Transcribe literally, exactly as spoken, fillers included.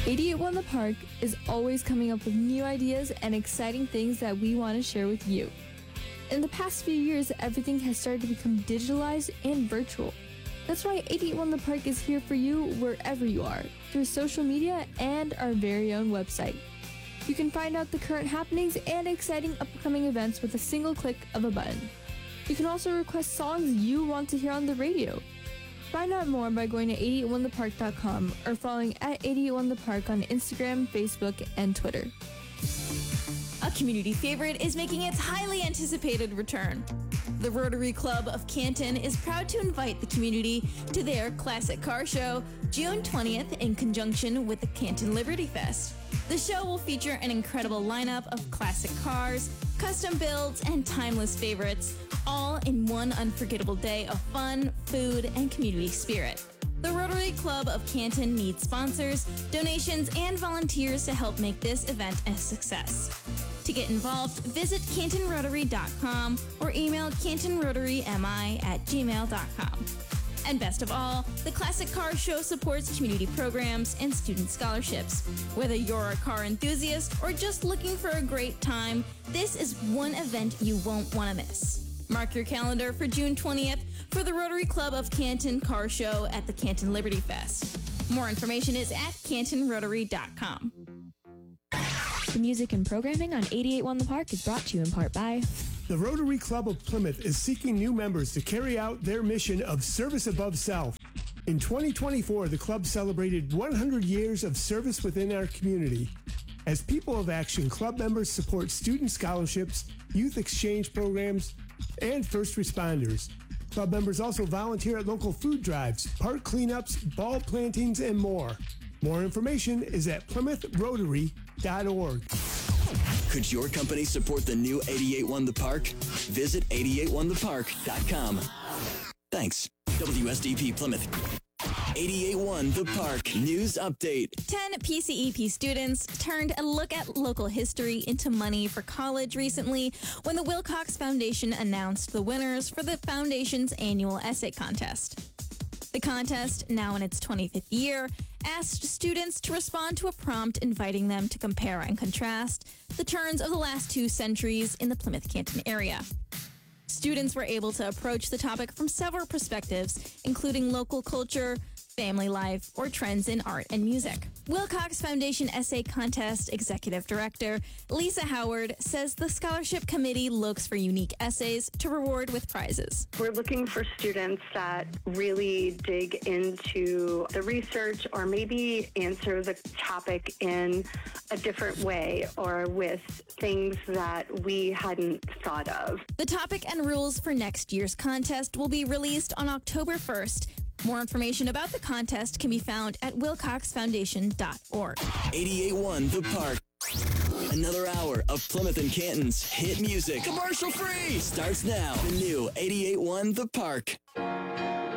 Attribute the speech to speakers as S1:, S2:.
S1: eighty-eight one The Park is always coming up with new ideas and exciting things that we want to share with you. In the past few years, everything has started to become digitalized and virtual. That's why eighty-eight one The Park is here for you wherever you are, through social media and our very own website. You can find out the current happenings and exciting upcoming events with a single click of a button. You can also request songs you want to hear on the radio. Find out more by going to eighty-eight one the park dot com or following at eighty-eight one the park on Instagram, Facebook, and Twitter.
S2: A community favorite is making its highly anticipated return. The Rotary Club of Canton is proud to invite the community to their Classic Car Show June twentieth in conjunction with the Canton Liberty Fest. The show will feature an incredible lineup of classic cars, custom builds, and timeless favorites, all in one unforgettable day of fun, food, and community spirit. The Rotary Club of Canton needs sponsors, donations, and volunteers to help make this event a success. To get involved, visit canton rotary dot com or email canton rotary m i at gmail dot com. And best of all, the Classic Car Show supports community programs and student scholarships. Whether you're a car enthusiast or just looking for a great time, this is one event you won't want to miss. Mark your calendar for June twentieth for the Rotary Club of Canton Car Show at the Canton Liberty Fest. More information is at canton rotary dot com.
S3: The music and programming on eighty-eight one The Park is brought to you in part by
S4: the Rotary Club of Plymouth is seeking new members to carry out their mission of service above self. In twenty twenty-four, the club celebrated one hundred years of service within our community. As People of Action, club members support student scholarships, youth exchange programs, and first responders. Club members also volunteer at local food drives, park cleanups, ball plantings, and more. More information is at plymouth rotary dot org.
S5: Could your company support the new eighty-eight one The Park? Visit eighty-eight one the park dot com. Thanks. W S D P Plymouth. eighty-eight one The Park News Update.
S2: ten P C E P students turned a look at local history into money for college recently when the Wilcox Foundation announced the winners for the foundation's annual essay contest. The contest, now in its twenty-fifth year, asked students to respond to a prompt inviting them to compare and contrast the turns of the last two centuries in the Plymouth-Canton area. Students were able to approach the topic from several perspectives, including local culture, family life, or trends in art and music. Wilcox Foundation Essay Contest Executive Director Lisa Howard says the scholarship committee looks for unique essays to reward with prizes.
S6: We're looking for students that really dig into the research or maybe answer the topic in a different way or with things that we hadn't thought of.
S2: The topic and rules for next year's contest will be released on October first. More information about the contest can be found at wilcox foundation dot org.
S5: eighty-eight one The Park. Another hour of Plymouth and Canton's hit music, commercial free, starts now. The new eighty-eight one The Park.